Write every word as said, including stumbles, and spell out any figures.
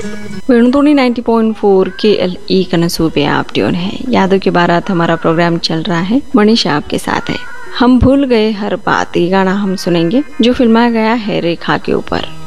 वेणुधुनी ninety point four के L E कनसू पे आप ट्यून है। यादों की बारात हमारा प्रोग्राम चल रहा है, मनीषा आपके साथ है। हम भूल गए हर बात, ये गाना हम सुनेंगे जो फिल्माया गया है रेखा के ऊपर।